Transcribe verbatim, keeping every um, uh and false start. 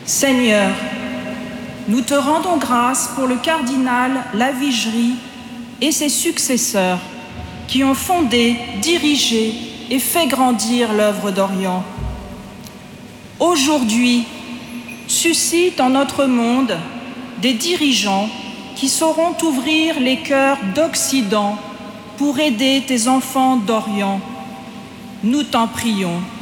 Seigneur, nous te rendons grâce pour le cardinal Lavigerie et ses successeurs qui ont fondé, dirigé et fait grandir l'œuvre d'Orient. Aujourd'hui, suscite en notre monde des dirigeants qui sauront ouvrir les cœurs d'Occident pour aider tes enfants d'Orient. Nous t'en prions.